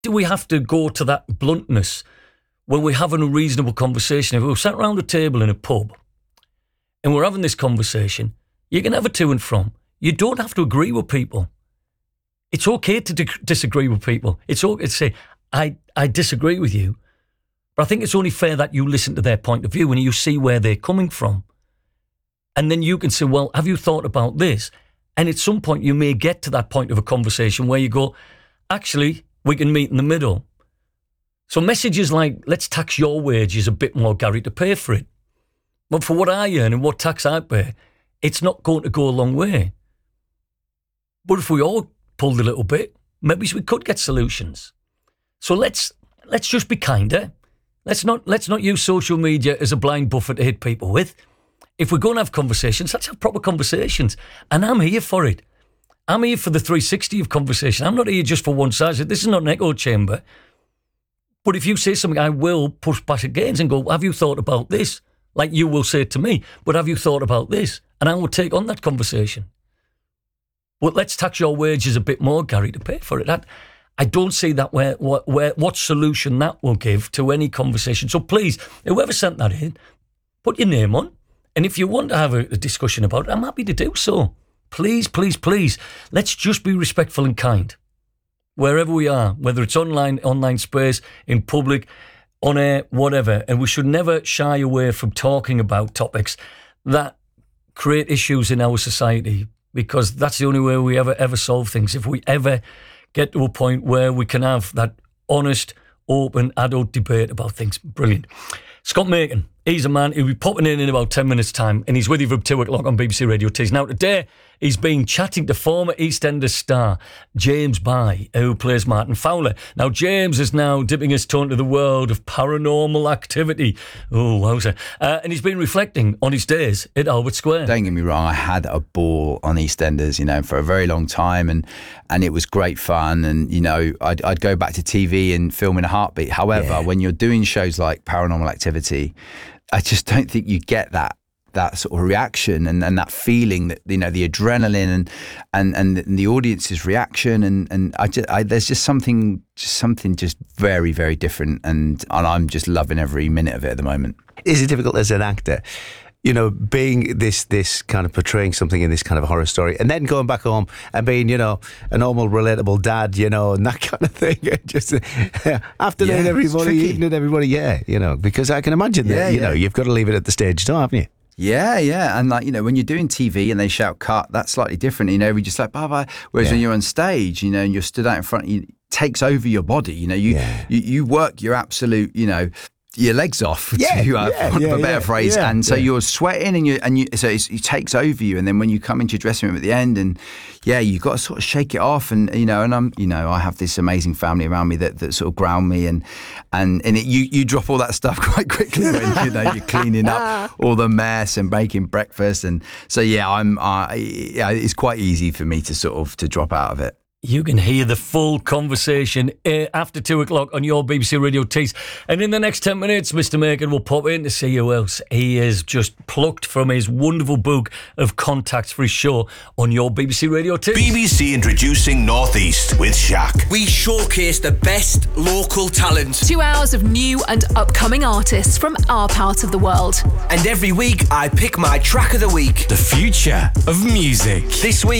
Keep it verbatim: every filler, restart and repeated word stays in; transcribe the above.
do we have to go to that bluntness when we're having a reasonable conversation? If we're sat around a table in a pub and we're having this conversation, you can have a to and from. You don't have to agree with people. It's okay to di- disagree with people. It's okay to say, I, I disagree with you, but I think it's only fair that you listen to their point of view and you see where they're coming from. And then you can say, well, have you thought about this? And at some point you may get to that point of a conversation where you go, actually, we can meet in the middle. So messages like, let's tax your wages a bit more, Gary, to pay for it. But for what I earn and what tax I pay, it's not going to go a long way. But if we all pulled a little bit, maybe we could get solutions. So let's let's just be kinder. Let's not let's not use social media as a blind buffer to hit people with. If we're going to have conversations, let's have proper conversations. And I'm here for it. I'm here for the three sixty of conversation. I'm not here just for one side. This is not an echo chamber. But if you say something, I will push back against and go, have you thought about this? Like you will say to me, but have you thought about this? And I will take on that conversation. But let's tax your wages a bit more, Gary, to pay for it. That, I don't see that where, where what solution that will give to any conversation. So please, whoever sent that in, put your name on. And if you want to have a, a discussion about it, I'm happy to do so. Please, please, please, let's just be respectful and kind. Wherever we are, whether it's online, online space, in public, on air, whatever. And we should never shy away from talking about topics that create issues in our society, because that's the only way we ever, ever solve things. If we ever get to a point where we can have that honest, open, adult debate about things. Brilliant. Scott Macon, he's a man who'll be popping in in about ten minutes' time, and he's with you from two o'clock on B B C Radio Tees. Now, today, he's been chatting to former EastEnders star James Bye, who plays Martin Fowler. Now, James is now dipping his toe into the world of paranormal activity. Oh, wowzer. Uh, and he's been reflecting on his days at Albert Square. Don't get me wrong, I had a ball on EastEnders, you know, for a very long time, and, and it was great fun. And, you know, I'd, I'd go back to T V and film in a heartbeat. However, yeah. when you're doing shows like Paranormal Activity, I just don't think you get that that sort of reaction and, and that feeling that, you know, the adrenaline and and, and the audience's reaction and and I just I, there's just something just something just very very different, and and I'm just loving every minute of it at the moment. Is it difficult as an actor, you know, being this this kind of portraying something in this kind of horror story, and then going back home and being, you know, a normal, relatable dad, you know, and that kind of thing, just afternoon, yeah, everybody, evening, everybody, yeah, you know, because I can imagine that, yeah, you yeah. know, you've got to leave it at the stage door, haven't you? Yeah, yeah. And like, you know, when you're doing T V and they shout cut, that's slightly different. You know, we just like, bye bye. Whereas yeah. when you're on stage, you know, and you're stood out in front, you, it takes over your body. You know, you, yeah. you, you work your absolute, you know, your legs off, yeah, to uh, yeah, for yeah, a better yeah, phrase, yeah, and so yeah. you're sweating, and you and you so it's, it takes over you, and then when you come into your dressing room at the end, and yeah, you've got to sort of shake it off, and you know, and I'm, you know, I have this amazing family around me that, that sort of ground me, and and and it, you you drop all that stuff quite quickly when you know you're cleaning up all the mess and making breakfast, and so yeah, I'm, uh, yeah, it's quite easy for me to sort of to drop out of it. You can hear the full conversation uh, after two o'clock on your B B C Radio Tees. And in the next ten minutes, Mister Macon will pop in to see who else he is just plucked from his wonderful book of contacts for his show on your B B C Radio Tees. B B C introducing Northeast with Shaq. We showcase the best local talent. Two hours of new and upcoming artists from our part of the world. And every week, I pick my track of the week. The future of music. This week,